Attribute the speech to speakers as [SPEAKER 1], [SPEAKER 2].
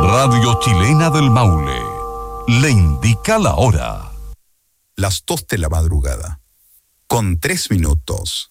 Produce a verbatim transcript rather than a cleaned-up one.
[SPEAKER 1] Radio Chilena del Maule le indica la hora.
[SPEAKER 2] Las dos de la madrugada, con tres minutos.